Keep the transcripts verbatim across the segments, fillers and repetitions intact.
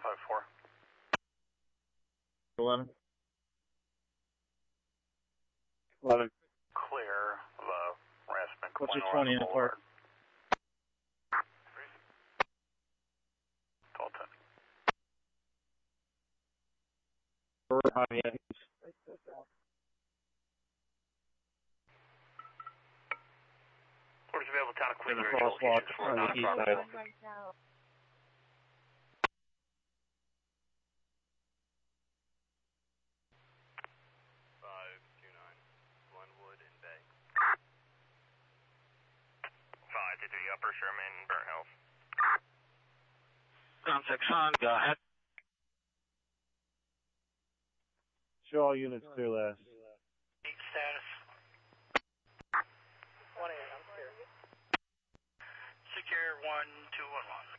five four. eleven. eleven. Clear. The Rasmus What's your McCoy twenty in the Boulevard. park? twelve ten. Orders available town of In the Queensbury. crosswalk locations for on the east non-problem. side. Right now. five two nine. Glenwood and Bay. five two three. Upper Sherman, Burnt Hills. Contact on, go ahead. Show all units clear last. Status. one eight, I'm clear. Secure one two one one.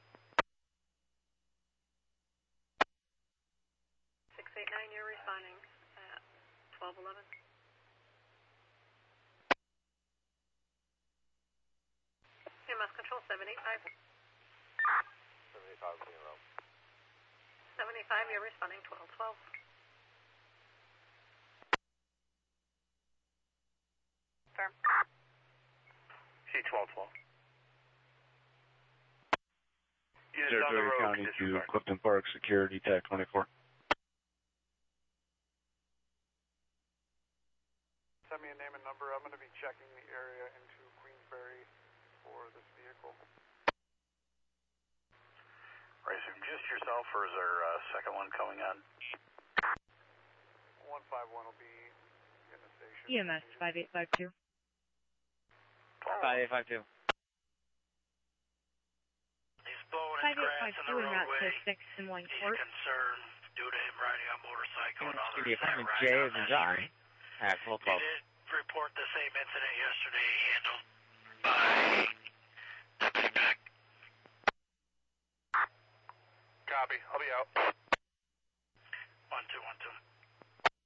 six eight nine, you're responding at twelve eleven. E M S control seven eight five. seven eight five zero. seven eight five, you're responding twelve twelve. Firm. C twelve twelve. Units on the Territory road, County to disregard. Clifton Park, security tech twenty-four. Send me a name and number. I'm going to be checking the area into Queensbury for this vehicle. Resume just yourself, or is there a second one coming on? one five one will be in the station. E M S five eight five two. five eight five two. He's blowing five his eight grass five in two the en route roadway. to six and one He's court. concerned due to him riding on motorcycle and others City that Apartment ride J on is in that John. street. At twelve He twelve. did report the same incident yesterday, handled by Deputy Beck. Copy. I'll be out. One two one two.